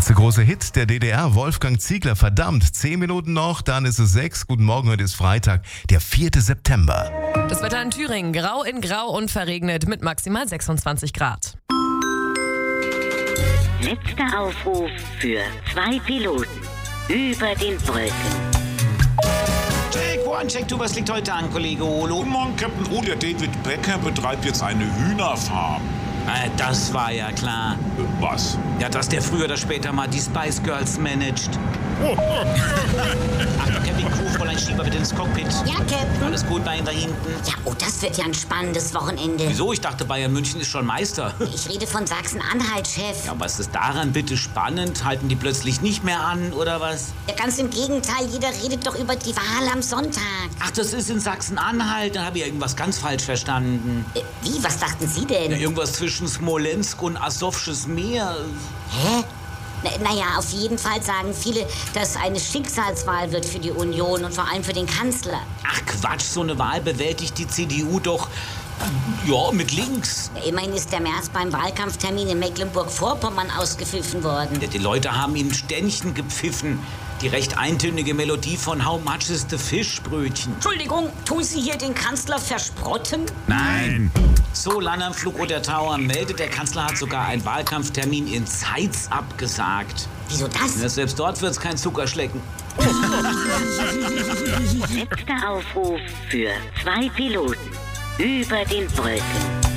Letzte große Hit der DDR, Wolfgang Ziegler, verdammt. 10 Minuten noch, dann ist es 6. Guten Morgen, heute ist Freitag, der 4. September. Das Wetter in Thüringen, grau in grau und verregnet mit maximal 26 Grad. Letzter Aufruf für 2 Piloten über den Wolken. Check one, check two, was liegt heute an, Kollege Olo? Guten Morgen, Captain O. Der David Becker betreibt jetzt eine Hühnerfarm. Das war ja klar. Was? Ja, dass der früher oder später mal die Spice Girls managt. Achtung, Captain Crew, Fräulein Schieber bitte ins Cockpit. Ja, Captain. Alles gut bei Ihnen da hinten? Ja, oh, das wird ja ein spannendes Wochenende. Wieso? Ich dachte, Bayern München ist schon Meister. Ich rede von Sachsen-Anhalt, Chef. Ja, was ist daran bitte spannend? Halten die plötzlich nicht mehr an, oder was? Ja, ganz im Gegenteil, jeder redet doch über die Wahl am Sonntag. Ach, das ist in Sachsen-Anhalt. Da habe ich irgendwas ganz falsch verstanden. Wie, was dachten Sie denn? Ja, irgendwas zwischen Smolensk und Asowsches Meer. Hä? Naja, auf jeden Fall sagen viele, dass eine Schicksalswahl wird für die Union und vor allem für den Kanzler. Ach Quatsch, so eine Wahl bewältigt die CDU doch, ja, mit links. Ja, immerhin ist der Merz beim Wahlkampftermin in Mecklenburg-Vorpommern ausgepfiffen worden. Ja, die Leute haben ihm Ständchen gepfiffen. Die recht eintönige Melodie von How Much is the Fischbrötchen. Entschuldigung, tun Sie hier den Kanzler versprotten? Nein. So, Land am Flug oder Tower meldet, der Kanzler hat sogar einen Wahlkampftermin in Zeitz abgesagt. Wieso das? Ja, selbst dort wird's kein Zuckerschlecken. Letzter Aufruf für 2 Piloten über den Wolken.